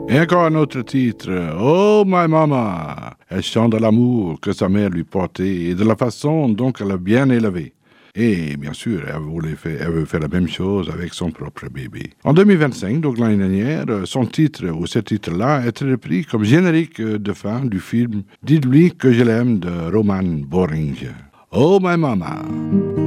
Et encore un autre titre, Oh My Mama. Elle chante de l'amour que sa mère lui portait et de la façon dont elle l'a bien élevé. Et bien sûr, elle veut faire la même chose avec son propre bébé. En 2025, donc l'année dernière, son titre, ou ce titre-là, a été repris comme générique de fin du film Dites-lui que je l'aime de Roman Boringer. Oh My Mama.